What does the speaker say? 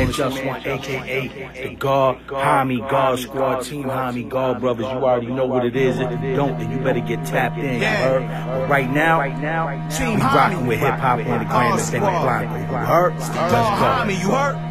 man Just One, aka the God Homie God Squad, Team Homie God Brothers. You already know what it is. If you don't, then you better get tapped in. You heard? But right now, we rocking with hip hop on the grand and thing like Blanco. You heard? Let's go. You heard?